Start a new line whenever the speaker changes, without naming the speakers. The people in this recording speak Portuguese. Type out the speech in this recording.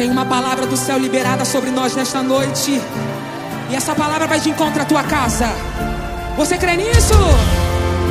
Tem uma palavra do céu liberada sobre nós nesta noite. E essa palavra vai de encontro à tua casa. Você crê nisso?